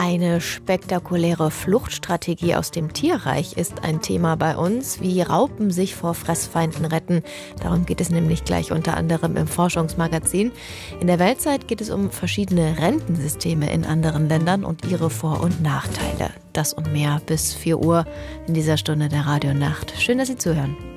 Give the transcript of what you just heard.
Eine spektakuläre Fluchtstrategie aus dem Tierreich ist ein Thema bei uns, wie Raupen sich vor Fressfeinden retten. Darum geht es nämlich gleich unter anderem im Forschungsmagazin. In der Weltzeit geht es um verschiedene Rentensysteme in anderen Ländern und ihre Vor- und Nachteile. Das und mehr bis 4 Uhr in dieser Stunde der Radio Nacht. Schön, dass Sie zuhören.